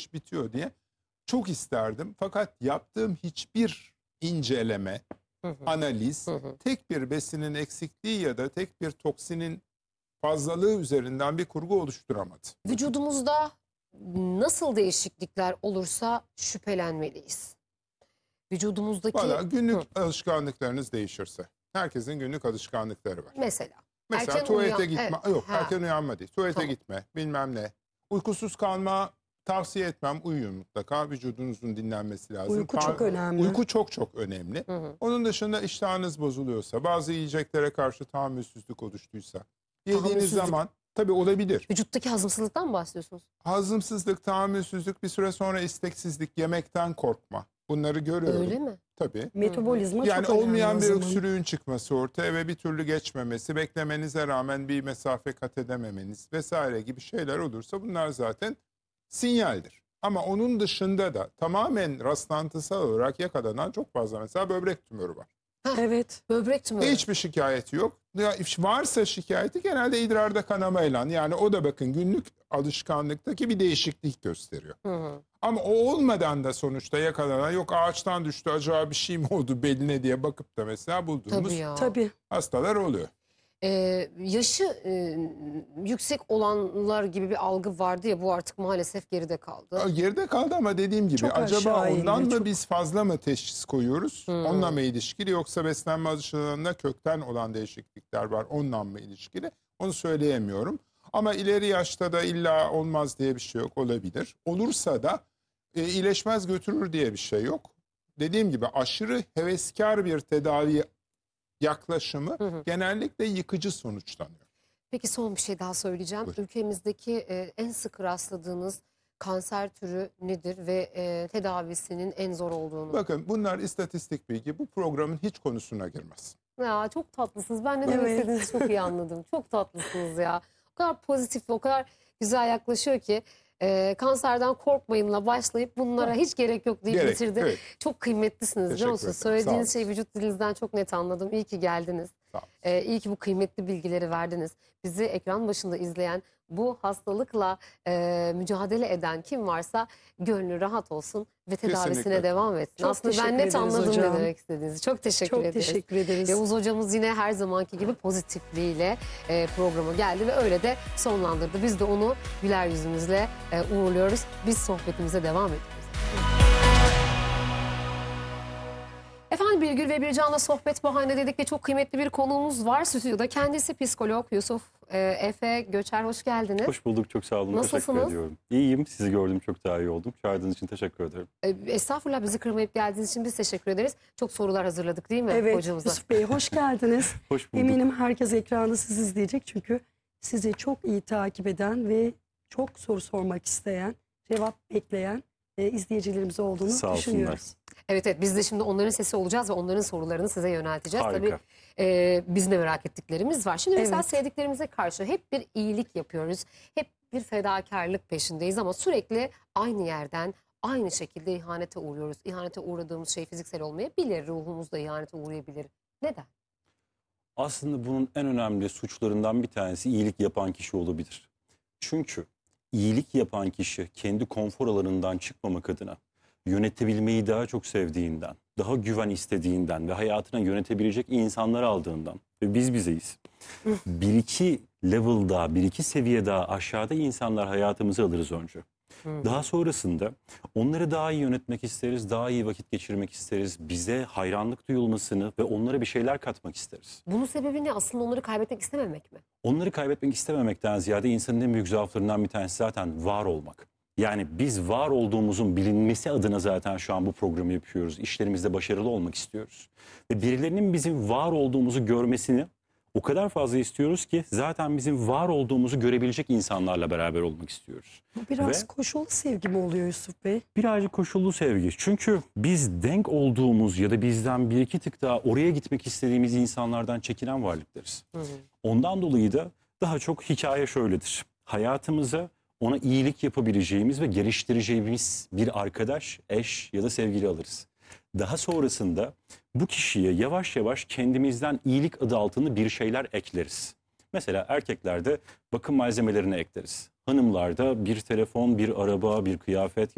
iş bitiyor diye çok isterdim. Fakat yaptığım hiçbir inceleme, analiz, tek bir besinin eksikliği ya da tek bir toksinin fazlalığı üzerinden bir kurgu oluşturamadı. Vücudumuzda nasıl değişiklikler olursa şüphelenmeliyiz. Vücudumuzdaki Valla günlük alışkanlıklarınız değişirse. Herkesin günlük alışkanlıkları var. mesela Mesela tuvalete gitme, evet. yok erken uyanma değil. Tuvalete Tamam. gitme, bilmem ne. Uykusuz kalma tavsiye etmem. Uyuyun mutlaka. Vücudunuzun dinlenmesi lazım. Uyku çok önemli. Uyku çok çok önemli. Onun dışında iştahınız bozuluyorsa, bazı yiyeceklere karşı tahammülsüzlük oluştuysa, yediğiniz Tahammülsüzlük. zaman tabii olabilir. Vücuttaki hazımsızlıktan mı bahsediyorsunuz? Hazımsızlık, tahammülsüzlük, bir süre sonra isteksizlik, yemekten korkma. Bunları görüyorum. Öyle mi? Tabii. Metabolizma Yani çok önemli olmayan o bir zaman. öksürüğün çıkması ortaya ve bir türlü geçmemesi, beklemenize rağmen bir mesafe kat edememeniz vesaire gibi şeyler olursa bunlar zaten sinyaldir. Ama onun dışında da tamamen rastlantısal olarak yakalanan çok fazla mesela böbrek tümörü var. Evet. Böbrek tümörü. Hiçbir şikayeti yok. Ya varsa şikayeti genelde idrarda kanamayla, yani o da bakın günlük alışkanlıktaki bir değişiklik gösteriyor. Ama o olmadan da sonuçta yakalanan, yok ağaçtan düştü acaba bir şey mi oldu beline diye bakıp da mesela bulduğumuz Tabii ya. Tabii. hastalar oluyor. Yaşı yüksek olanlar gibi bir algı vardı ya, bu artık maalesef geride kaldı. Geride kaldı ama dediğim gibi Çok acaba aşağı indi, ondan mı çok. biz fazla mı teşhis koyuyoruz? Onunla mı ilişkili, yoksa beslenme alışkanlığında kökten olan değişiklikler var, onunla mı ilişkili? Onu söyleyemiyorum. Ama ileri yaşta da illa olmaz diye bir şey yok, olabilir. Olursa da iyileşmez götürür diye bir şey yok. Dediğim gibi aşırı heveskar bir tedavi yaklaşımı genellikle yıkıcı sonuçlanıyor. Peki son bir şey daha söyleyeceğim. Buyurun. Ülkemizdeki en sık rastladığınız kanser türü nedir ve tedavisinin en zor olduğunu? Bakın bunlar istatistik bilgi, bu programın hiç konusuna girmez. Ya çok tatlısınız. Ben ne demek Evet. istediğinizi çok iyi anladım. Çok tatlısınız ya. O kadar pozitif ve o kadar güzel yaklaşıyor ki kanserden korkmayınla başlayıp bunlara hiç gerek yok deyip Gerek, bitirdi. evet. Çok kıymetlisiniz biliyor Teşekkür musunuz? ederim. Sağ Söylediğiniz olun. şey vücut dilinizden çok net anladım. İyi ki geldiniz. Sağ olun. İyi ki bu kıymetli bilgileri verdiniz. Bizi ekran başında izleyen, bu hastalıkla mücadele eden kim varsa gönlü rahat olsun ve tedavisine Kesinlikle. devam etsin. Çok Aslında ben teşekkür net ederiz anladım hocam. ne demek istediğinizi. Çok teşekkür Çok ederiz. teşekkür ederiz. Yavuz hocamız yine her zamanki gibi pozitifliğiyle programa geldi ve öyle de sonlandırdı. Biz de onu güler yüzümüzle uğurluyoruz. Biz sohbetimize devam ediyoruz. Efendim, Birgül ve Bircan'la sohbet bahane dedik ve çok kıymetli bir konuğumuz var stüdyoda. Kendisi psikolog Yusuf Efe Göçer. Hoş geldiniz. Hoş bulduk, çok sağ olun. Nasılsınız? Teşekkür ediyorum. İyiyim, sizi gördüm, çok daha iyi oldum. Çağırdığınız için teşekkür ederim. Estağfurullah, bizi kırmayıp geldiğiniz için biz teşekkür ederiz. Çok sorular hazırladık değil mi Evet hocamıza? Yusuf Bey hoş geldiniz. Hoş bulduk. Eminim herkes ekranda sizi izleyecek çünkü sizi çok iyi takip eden ve çok soru sormak isteyen, cevap bekleyen izleyicilerimiz olduğunu Sağ olsunlar. düşünüyoruz. Evet, biz de şimdi onların sesi olacağız ve onların sorularını size yönelteceğiz. Harika. Tabii bizim de merak ettiklerimiz var. Şimdi mesela Evet. sevdiklerimize karşı hep bir iyilik yapıyoruz. Hep bir fedakarlık peşindeyiz ama sürekli aynı yerden aynı şekilde ihanete uğruyoruz. İhanete uğradığımız şey fiziksel olmayabilir. Ruhumuz da ihanete uğrayabilir. Neden? Aslında bunun en önemli suçlarından bir tanesi iyilik yapan kişi olabilir. Çünkü iyilik yapan kişi kendi konfor alanından çıkmamak adına, yönetebilmeyi daha çok sevdiğinden, daha güven istediğinden ve hayatına yönetebilecek insanları aldığından ve biz bizeyiz. Bir iki level bir iki seviye daha aşağıda insanlar hayatımıza alırız önce. Daha sonrasında onları daha iyi yönetmek isteriz, daha iyi vakit geçirmek isteriz. Bize hayranlık duyulmasını ve onlara bir şeyler katmak isteriz. Bunun sebebi ne? Aslında onları kaybetmek istememek mi? Onları kaybetmek istememekten ziyade insanın en büyük zaaflarından bir tanesi zaten var olmak. Yani biz var olduğumuzun bilinmesi adına zaten şu an bu programı yapıyoruz. İşlerimizde başarılı olmak istiyoruz. Ve birilerinin bizim var olduğumuzu görmesini o kadar fazla istiyoruz ki zaten bizim var olduğumuzu görebilecek insanlarla beraber olmak istiyoruz. Bu biraz Ve- koşullu sevgi mi oluyor Yusuf Bey? Birazcık koşullu sevgi. Çünkü biz denk olduğumuz ya da bizden bir iki tık daha oraya gitmek istediğimiz insanlardan çekinen varlıklarız. Ondan dolayı da daha çok hikaye şöyledir. Hayatımıza ona iyilik yapabileceğimiz ve geliştireceğimiz bir arkadaş, eş ya da sevgili alırız. Daha sonrasında bu kişiye yavaş yavaş kendimizden iyilik adı altında bir şeyler ekleriz. Mesela erkeklerde bakım malzemelerini ekleriz. Hanımlarda bir telefon, bir araba, bir kıyafet